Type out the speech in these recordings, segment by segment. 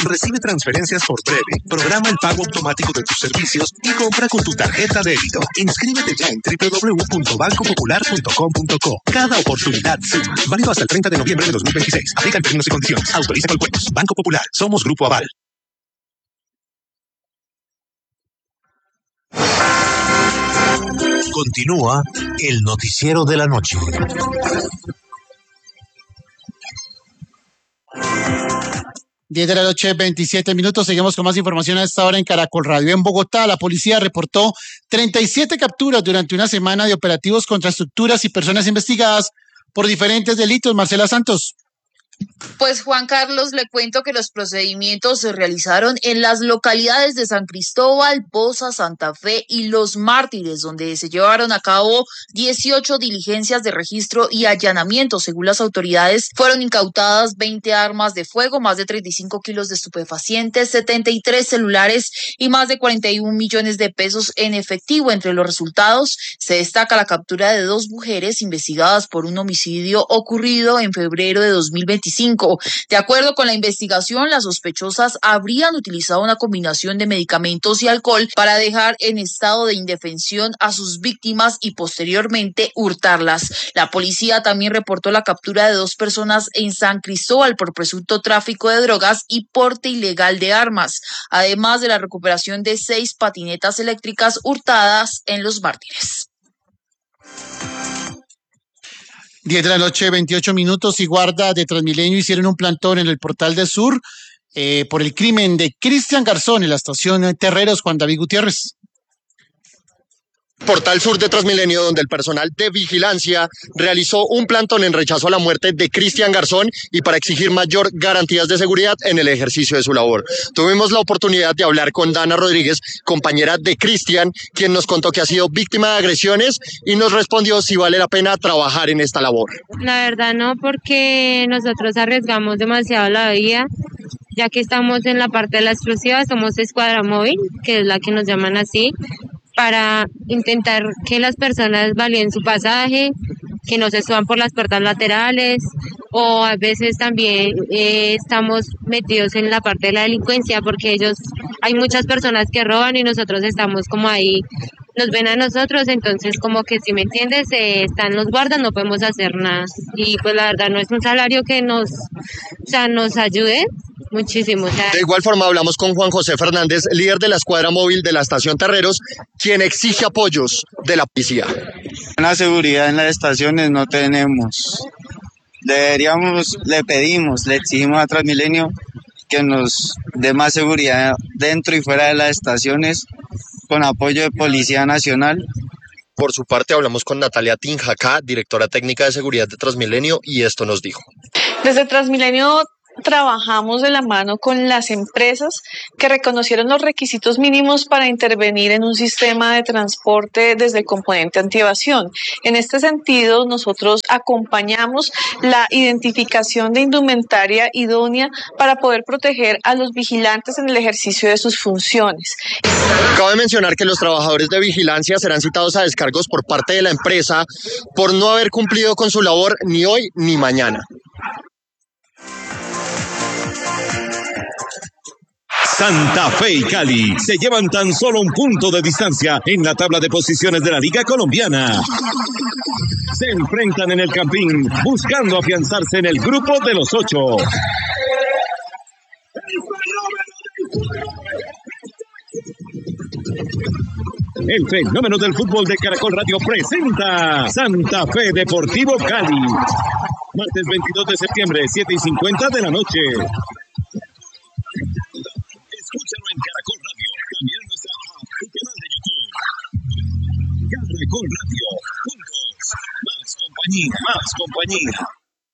Recibe transferencias por breve, programa el pago automático de tus servicios y compra con tu tarjeta débito. Inscríbete ya en www.bancopopular.com.co. Cada oportunidad suma. Válido hasta el 30 de noviembre de 2026. Aplican términos y condiciones. Autoriza con cuentos. Banco Popular. Somos Grupo Aval. Continúa el noticiero de la noche. 10 de la noche, 27 minutos. Seguimos con más información a esta hora en Caracol Radio. En Bogotá, la policía reportó 37 capturas durante una semana de operativos contra estructuras y personas investigadas por diferentes delitos. Marcela Santos. Pues Juan Carlos, le cuento que los procedimientos se realizaron en las localidades de San Cristóbal, Poza, Santa Fe y Los Mártires, donde se llevaron a cabo 18 diligencias de registro y allanamiento. Según las autoridades, fueron incautadas 20 armas de fuego, más de 35 kilos de estupefacientes, 73 celulares y más de 41 millones de pesos en efectivo. Entre los resultados se destaca la captura de 2 mujeres investigadas por un homicidio ocurrido en febrero de 2025. De acuerdo con la investigación, las sospechosas habrían utilizado una combinación de medicamentos y alcohol para dejar en estado de indefensión a sus víctimas y posteriormente hurtarlas. La policía también reportó la captura de 2 personas en San Cristóbal por presunto tráfico de drogas y porte ilegal de armas, además de la recuperación de 6 patinetas eléctricas hurtadas en Los Mártires. 10 de la noche, 28 minutos, y guarda de Transmilenio hicieron un plantón en el Portal del Sur por el crimen de Cristian Garzón en la estación Terreros. Juan David Gutiérrez. Portal Sur de Transmilenio, donde el personal de vigilancia realizó un plantón en rechazo a la muerte de Cristian Garzón y para exigir mayor garantías de seguridad en el ejercicio de su labor. Tuvimos la oportunidad de hablar con Dana Rodríguez, compañera de Cristian, quien nos contó que ha sido víctima de agresiones y nos respondió si vale la pena trabajar en esta labor. La verdad no, porque nosotros arriesgamos demasiado la vida, ya que estamos en la parte de la exclusiva, somos escuadra móvil, que es la que nos llaman así, para intentar que las personas validen su pasaje, que no se suban por las puertas laterales, o a veces también estamos metidos en la parte de la delincuencia, porque hay muchas personas que roban y nosotros estamos como ahí, nos ven a nosotros, entonces como que si me entiendes, están los guardas, no podemos hacer nada, y pues la verdad no es un salario que nos ayude muchísimo. De igual forma hablamos con Juan José Fernández, líder de la escuadra móvil de la estación Terreros, quien exige apoyos de la policía. La seguridad en las estaciones no tenemos. Le pedimos, le exigimos a Transmilenio que nos dé más seguridad dentro y fuera de las estaciones con apoyo de Policía Nacional. Por su parte hablamos con Natalia Tinjacá, directora técnica de seguridad de Transmilenio, y esto nos dijo. Desde Transmilenio trabajamos de la mano con las empresas que reconocieron los requisitos mínimos para intervenir en un sistema de transporte desde el componente antievasión. En este sentido, nosotros acompañamos la identificación de indumentaria idónea para poder proteger a los vigilantes en el ejercicio de sus funciones. Cabe mencionar que los trabajadores de vigilancia serán citados a descargos por parte de la empresa por no haber cumplido con su labor ni hoy ni mañana. Santa Fe y Cali se llevan tan solo un punto de distancia en la tabla de posiciones de la Liga Colombiana. Se enfrentan en el Campín buscando afianzarse en el grupo de los 8. El fenómeno del fútbol de Caracol Radio presenta Santa Fe Deportivo Cali. Martes 22 de septiembre, 7:50 de la noche. Escúchalo en Caracol Radio, también en nuestra app y canal de YouTube. Caracol Radio, juntos, más compañía.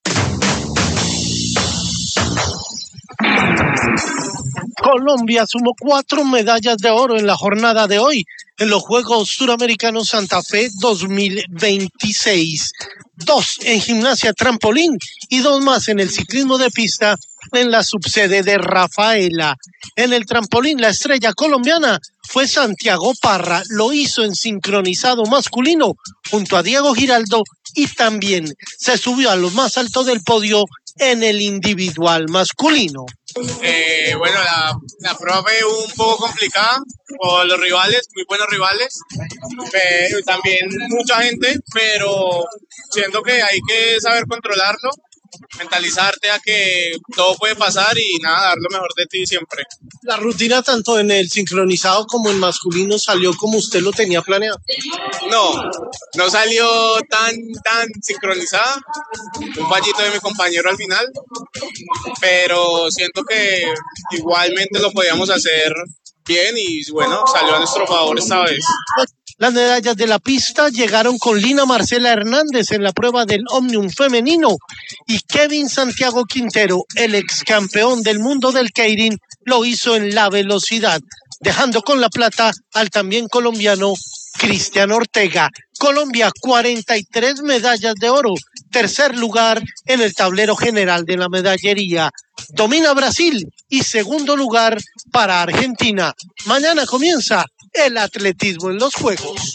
Colombia sumó 4 medallas de oro en la jornada de hoy en los Juegos Suramericanos Santa Fe 2026. 2 en gimnasia trampolín y 2 más en el ciclismo de pista en la subsede de Rafaela. En el trampolín, la estrella colombiana fue Santiago Parra. Lo hizo en sincronizado masculino junto a Diego Giraldo y también se subió a lo más alto del podio en el individual masculino. Bueno, la prueba fue un poco complicada por los rivales, muy buenos rivales, pero también mucha gente, pero siento que hay que saber controlarlo, mentalizarte a que todo puede pasar y nada, dar lo mejor de ti siempre. La rutina tanto en el sincronizado como en masculino salió como usted lo tenía planeado. No salió tan sincronizada, un fallito de mi compañero al final, pero siento que igualmente lo podíamos hacer bien y bueno, salió a nuestro favor esta vez. Las medallas de la pista llegaron con Lina Marcela Hernández en la prueba del Omnium femenino y Kevin Santiago Quintero, el ex campeón del mundo del keirin, lo hizo en la velocidad, dejando con la plata al también colombiano Cristian Ortega. Colombia, 43 medallas de oro, tercer lugar en el tablero general de la medallería. Domina Brasil y segundo lugar para Argentina. Mañana comienza el atletismo en los Juegos.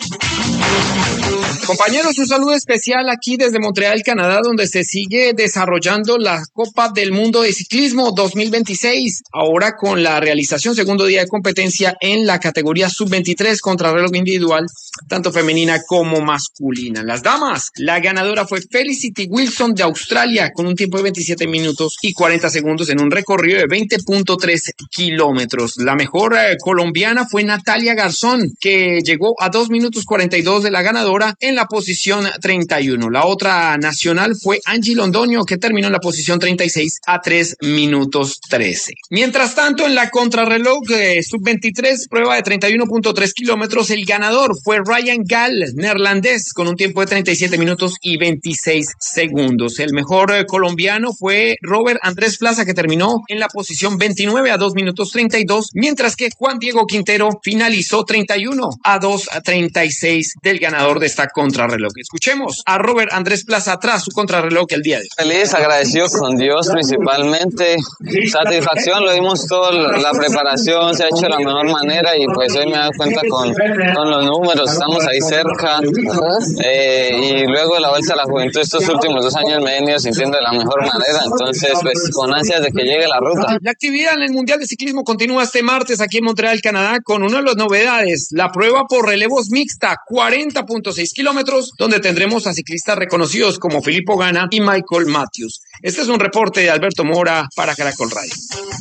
Compañeros, un saludo especial aquí desde Montreal, Canadá, donde se sigue desarrollando la Copa del Mundo de Ciclismo 2026, ahora con la realización segundo día de competencia en la categoría sub-23 contrarreloj individual, tanto femenina como masculina. Las damas, la ganadora fue Felicity Wilson de Australia con un tiempo de 27 minutos y 40 segundos en un recorrido de 20.3 kilómetros. La mejor colombiana fue Natalia Garzón, que llegó a 2 minutos 42 de la ganadora en la posición 31. La otra nacional fue Angie Londoño, que terminó en la posición 36 a 3 minutos 13. Mientras tanto, en la contrarreloj sub-23, prueba de 31.3 kilómetros, el ganador fue Ryan Gall, neerlandés, con un tiempo de 37 minutos y 26 segundos. El mejor colombiano fue Robert Andrés Plaza, que terminó en la posición 29 a 2 minutos 32, mientras que Juan Diego Quintero finalizó 31 a 2:36 del ganador de esta contrarreloj. Escuchemos a Robert Andrés Plaza tras su contrarreloj el día de hoy. Feliz, agradecido con Dios principalmente. Satisfacción, lo dimos toda la preparación, se ha hecho de la mejor manera y pues hoy me doy cuenta con los números, estamos ahí cerca y luego de la Vuelta a la Juventud estos últimos 2 años me he venido sintiendo de la mejor manera, entonces pues con ansias de que llegue la ruta. La actividad en el Mundial de Ciclismo continúa este martes aquí en Montreal, Canadá, con una de las novedades, la prueba por relevos mixta, 40.6 kilómetros, donde tendremos a ciclistas reconocidos como Filippo Ganna y Michael Matthews. Este es un reporte de Alberto Mora para Caracol Radio.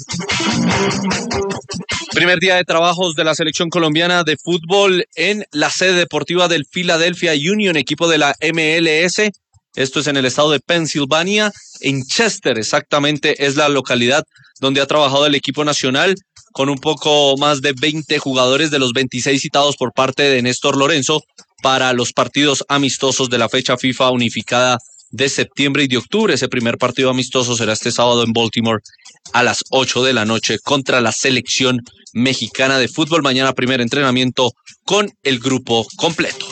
Primer día de trabajos de la selección colombiana de fútbol en la sede deportiva del Philadelphia Union, equipo de la MLS. Esto es en el estado de Pensilvania, en Chester, exactamente es la localidad donde ha trabajado el equipo nacional, con un poco más de 20 jugadores de los 26 citados por parte de Néstor Lorenzo para los partidos amistosos de la fecha FIFA unificada de septiembre y de octubre. Ese primer partido amistoso será este sábado en Baltimore a las 8 de la noche contra la selección mexicana de fútbol. Mañana primer entrenamiento con el grupo completo.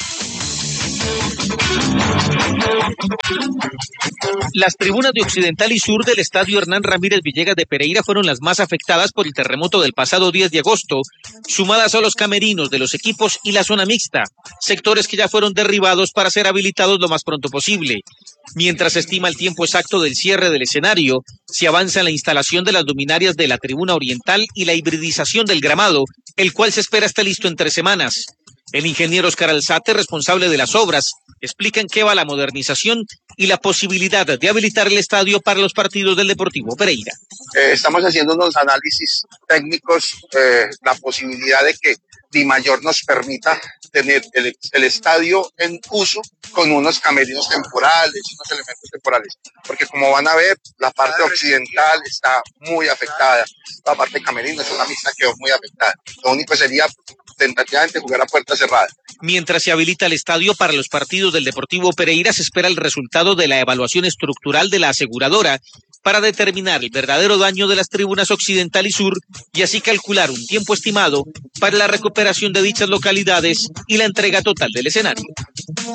Las tribunas de Occidental y Sur del Estadio Hernán Ramírez Villegas de Pereira fueron las más afectadas por el terremoto del pasado 10 de agosto, sumadas a los camerinos de los equipos y la zona mixta, sectores que ya fueron derribados para ser habilitados lo más pronto posible. Mientras se estima el tiempo exacto del cierre del escenario, se avanza en la instalación de las luminarias de la tribuna oriental y la hibridización del gramado, el cual se espera esté listo en 3 semanas. El ingeniero Oscar Alzate, responsable de las obras, explica en qué va la modernización y la posibilidad de habilitar el estadio para los partidos del Deportivo Pereira. Estamos haciendo unos análisis técnicos, la posibilidad de que Dimayor nos permita tener el estadio en uso con unos camerinos temporales, unos elementos temporales, porque como van a ver, la parte occidental está muy afectada, la parte de camerinos, una mixta quedó muy afectada. Lo único sería tentativamente jugar a puerta cerrada. Mientras se habilita el estadio para los partidos del Deportivo Pereira, se espera el resultado de la evaluación estructural de la aseguradora para determinar el verdadero daño de las tribunas occidental y sur y así calcular un tiempo estimado para la recuperación de dichas localidades y la entrega total del escenario.